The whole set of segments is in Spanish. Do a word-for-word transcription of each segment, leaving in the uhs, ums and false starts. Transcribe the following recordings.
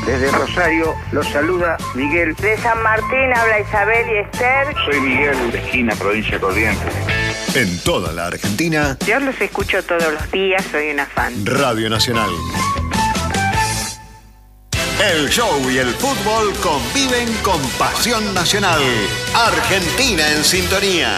Desde Rosario los saluda Miguel. De San Martín habla Isabel y Esther. Soy Miguel, de Esquina, provincia de Corrientes. En toda la Argentina. Yo los escucho todos los días, soy una fan. Radio Nacional. El show y el fútbol conviven con pasión nacional. Argentina en sintonía.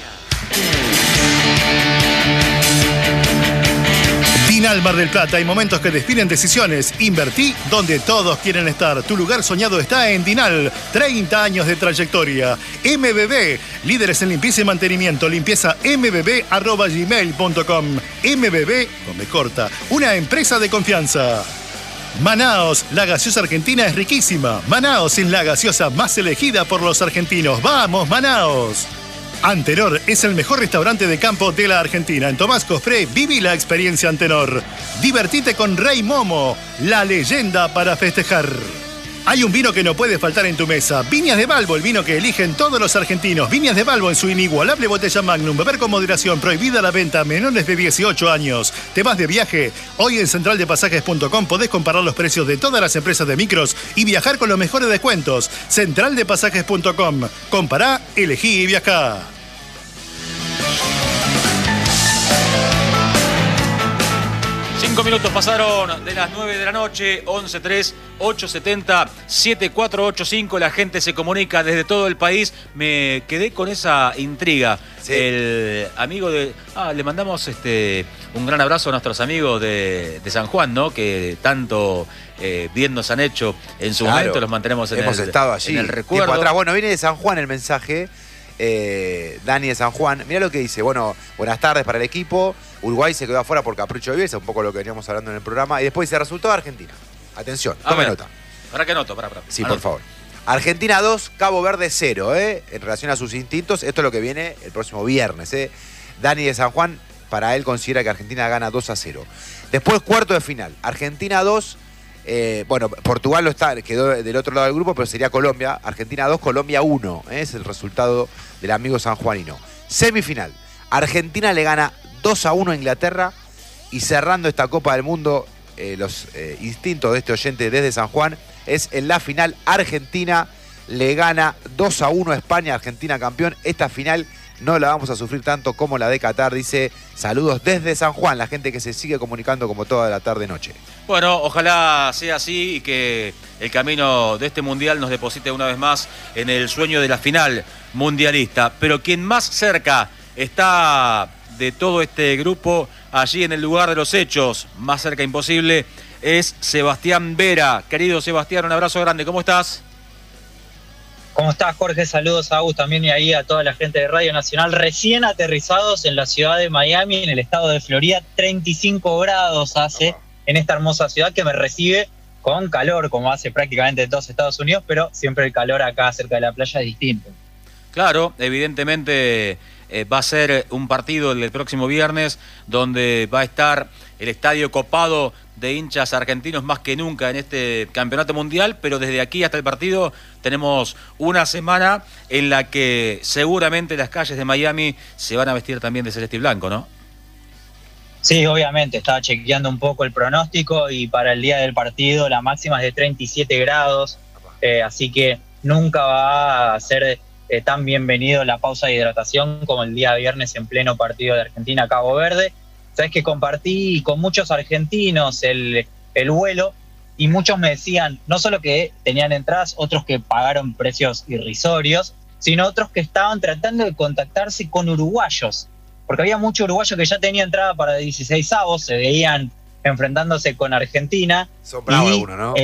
Dinal Mar del Plata, hay momentos que definen decisiones. Invertí donde todos quieren estar. Tu lugar soñado está en Dinal. treinta años de trayectoria. M B B, líderes en limpieza y mantenimiento. Limpieza m b b arroba gmail punto com. M B B, con B corta, una empresa de confianza. Manaos, la gaseosa argentina es riquísima. Manaos es la gaseosa más elegida por los argentinos. ¡Vamos, Manaos! Antenor es el mejor restaurante de campo de la Argentina. En Tomás Cofré, viví la experiencia Antenor. Divertite con Rey Momo, la leyenda para festejar. Hay un vino que no puede faltar en tu mesa. Viñas de Balbo, el vino que eligen todos los argentinos. Viñas de Balbo en su inigualable botella Magnum. Beber con moderación. Prohibida la venta a menores de dieciocho años. ¿Te vas de viaje? Hoy en central de pasajes punto com podés comparar los precios de todas las empresas de micros y viajar con los mejores descuentos. central de pasajes punto com. Compará, elegí y viajá. Cinco minutos pasaron de las nueve de la noche, once tres, ocho setenta, siete cuatro ocho cinco. La gente se comunica desde todo el país. Me quedé con esa intriga. Sí. El amigo de... Ah, le mandamos este un gran abrazo a nuestros amigos de, de San Juan, ¿no? Que tanto eh, bien nos han hecho en su claro, momento. Los mantenemos en, hemos el, estado allí, en el recuerdo. Atrás. Bueno, viene de San Juan el mensaje. Eh, Dani de San Juan, mirá lo que dice. Bueno, buenas tardes para el equipo. Uruguay se quedó afuera por capricho de Bielsa, un poco lo que veníamos hablando en el programa. Y después dice resultado de Argentina. Atención, tome nota. ¿Para qué anoto? Para, para. Sí, anoto. por favor. Argentina dos, Cabo Verde cero, ¿eh? En relación a sus instintos. Esto es lo que viene el próximo viernes, ¿eh? Dani de San Juan, para él considera que Argentina gana dos a cero. Después, cuarto de final. Argentina dos. Eh, bueno, Portugal lo está, quedó del otro lado del grupo, pero sería Colombia. Argentina dos, Colombia uno. ¿eh? Es el resultado del amigo sanjuanino. Semifinal. Argentina le gana dos a uno a Inglaterra. Y cerrando esta Copa del Mundo, eh, los eh, instintos de este oyente desde San Juan, es en la final Argentina le gana dos a uno a España. Argentina campeón. Esta final no la vamos a sufrir tanto como la de Qatar, dice. Saludos desde San Juan, la gente que se sigue comunicando como toda la tarde-noche. Bueno, ojalá sea así y que el camino de este mundial nos deposite una vez más en el sueño de la final mundialista. Pero quien más cerca está de todo este grupo, allí en el lugar de los hechos, más cerca imposible, es Sebastián Vera. Querido Sebastián, un abrazo grande, ¿cómo estás? ¿Cómo estás, Jorge? Saludos a vos también y ahí a toda la gente de Radio Nacional. Recién aterrizados en la ciudad de Miami, en el estado de Florida. treinta y cinco grados hace en esta hermosa ciudad que me recibe con calor, como hace prácticamente en todos Estados Unidos, pero siempre el calor acá cerca de la playa es distinto. Claro, evidentemente eh, va a ser un partido el próximo viernes donde va a estar el estadio copado de hinchas argentinos más que nunca en este campeonato mundial, pero desde aquí hasta el partido tenemos una semana en la que seguramente las calles de Miami se van a vestir también de celeste y blanco, ¿no? Sí, obviamente, estaba chequeando un poco el pronóstico y para el día del partido la máxima es de treinta y siete grados, eh, así que nunca va a ser eh, tan bienvenido la pausa de hidratación como el día viernes en pleno partido de Argentina-Cabo Verde. Sabes que compartí con muchos argentinos el, el vuelo y muchos me decían, no solo que tenían entradas, otros que pagaron precios irrisorios, sino otros que estaban tratando de contactarse con uruguayos, porque había mucho uruguayo que ya tenía entrada para dieciseisavos, se veían enfrentándose con Argentina. Son bravos algunos, ¿no?